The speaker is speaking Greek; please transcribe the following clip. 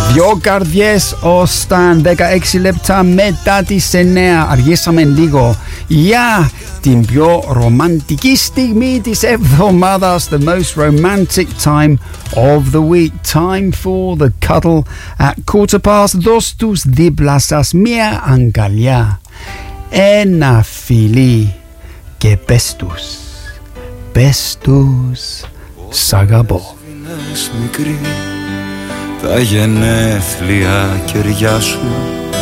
Δυο καρδιές ως τα 16 λεπτά μετά τις 9. Αργήσαμε λίγο για την πιο ρομαντική στιγμή της εβδομάδας. The most romantic time of the week. Time for the cuddle at 15:15. Δώσ' τους δίπλα σας μια αγκαλιά, ένα φιλί και πες τους σ' αγαπώ. Μικρή, τα γενέθλια κεριά σου